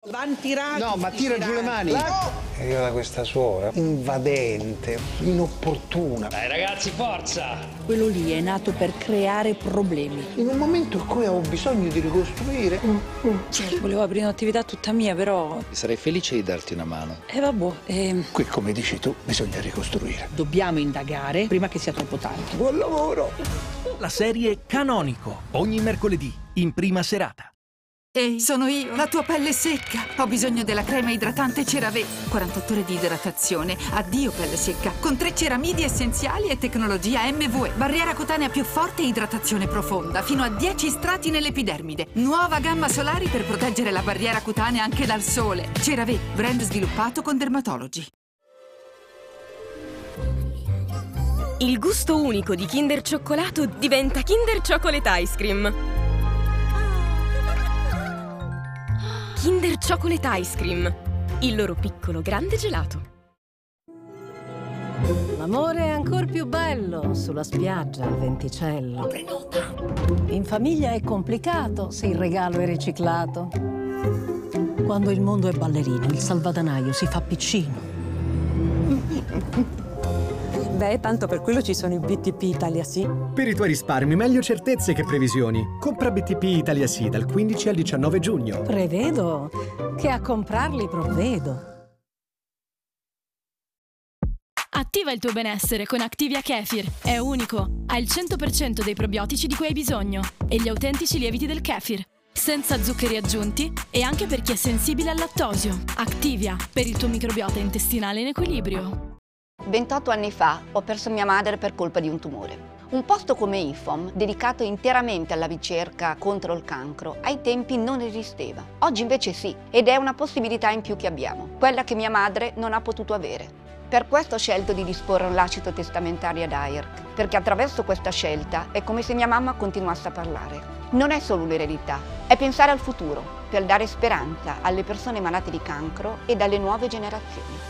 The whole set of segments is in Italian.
No, ma tira giù le mani. È arrivata questa suora, invadente, inopportuna. Dai ragazzi, forza! Quello lì è nato per creare problemi. In un momento in cui avevo bisogno di ricostruire. Volevo aprire un'attività tutta mia, però... Sarei felice di darti una mano. Vabbè, Qui, come dici tu, bisogna ricostruire. dobbiamo indagare prima che sia troppo tardi. Buon lavoro! La serie Canonico, ogni mercoledì, in prima serata. Ehi, sono io. La tua pelle è secca. Ho bisogno della crema idratante CeraVe. 48 ore di idratazione. Addio pelle secca. Con 3 ceramidi essenziali e tecnologia MVE. Barriera cutanea più forte e idratazione profonda. Fino a 10 strati nell'epidermide. Nuova gamma solari per proteggere la barriera cutanea anche dal sole. CeraVe, brand sviluppato con dermatologi. Il gusto unico di Kinder Cioccolato diventa Kinder Chocolate Ice Cream. Kinder Chocolate Ice Cream, il loro piccolo grande gelato. L'amore è ancora più bello sulla spiaggia al venticello. Prenota. In famiglia è complicato se il regalo è riciclato. Quando il mondo è ballerino, il salvadanaio si fa piccino. Beh, tanto per quello ci sono i BTP Italia Sì. Per i tuoi risparmi, meglio certezze che previsioni. Compra BTP Italia Sì dal 15 al 19 giugno. Prevedo che a comprarli provvedo. Attiva il tuo benessere con Activia Kefir. È unico, ha il 100% dei probiotici di cui hai bisogno e gli autentici lieviti del kefir, senza zuccheri aggiunti e anche per chi è sensibile al lattosio. Activia, per il tuo microbiota intestinale in equilibrio. 28 anni fa ho perso mia madre per colpa di un tumore. Un posto come IFOM, dedicato interamente alla ricerca contro il cancro, ai tempi non esisteva. Oggi invece sì, ed è una possibilità in più che abbiamo, quella che mia madre non ha potuto avere. Per questo ho scelto di disporre un lascito testamentario ad AIRC, perché attraverso questa scelta è come se mia mamma continuasse a parlare. Non è solo un'eredità, è pensare al futuro, per dare speranza alle persone malate di cancro e alle nuove generazioni.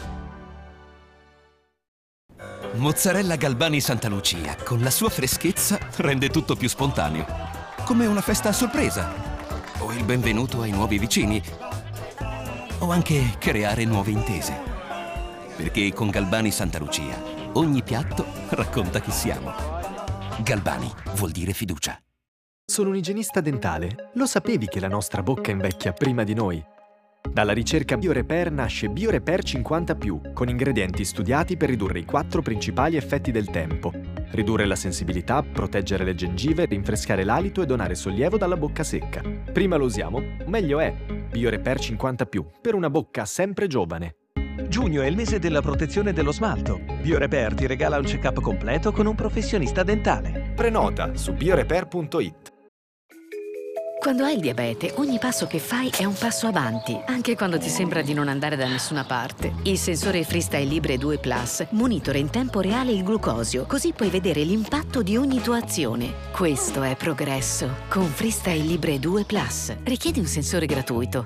Mozzarella Galbani Santa Lucia, con la sua freschezza, rende tutto più spontaneo. Come una festa a sorpresa. O il benvenuto ai nuovi vicini. O anche creare nuove intese. Perché con Galbani Santa Lucia, ogni piatto racconta chi siamo. Galbani vuol dire fiducia. Sono un igienista dentale. Lo sapevi che la nostra bocca invecchia prima di noi? Dalla ricerca BioRepair nasce BioRepair 50+, con ingredienti studiati per ridurre i 4 principali effetti del tempo. Ridurre la sensibilità, proteggere le gengive, rinfrescare l'alito e donare sollievo dalla bocca secca. Prima lo usiamo, meglio è. BioRepair 50+, per una bocca sempre giovane. Giugno è il mese della protezione dello smalto. BioRepair ti regala un check-up completo con un professionista dentale. Prenota su biorepair.it. Quando hai il diabete, ogni passo che fai è un passo avanti, anche quando ti sembra di non andare da nessuna parte. Il sensore Freestyle Libre 2 Plus monitora in tempo reale il glucosio, così puoi vedere l'impatto di ogni tua azione. Questo è progresso. Con Freestyle Libre 2 Plus. Richiedi un sensore gratuito.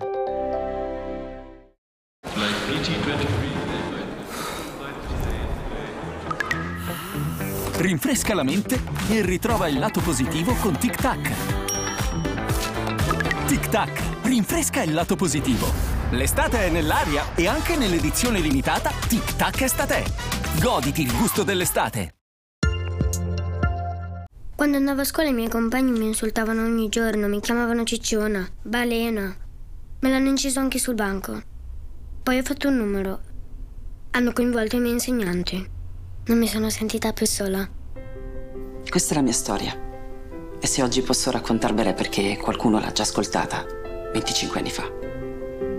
Rinfresca la mente e ritrova il lato positivo con Tic Tac. Tic Tac, rinfresca il lato positivo. L'estate è nell'aria e anche nell'edizione limitata Tic Tac Estate. Goditi il gusto dell'estate. Quando andavo a scuola i miei compagni mi insultavano ogni giorno, mi chiamavano cicciona, balena. Me l'hanno inciso anche sul banco. Poi ho fatto un numero. Hanno coinvolto i miei insegnanti. Non mi sono sentita più sola. Questa è la mia storia. E se oggi posso raccontarvela è perché qualcuno l'ha già ascoltata 25 anni fa.